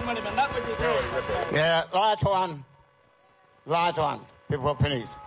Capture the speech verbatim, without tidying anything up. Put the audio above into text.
money, man. Not what you do. Yeah, last one. Last one before finish.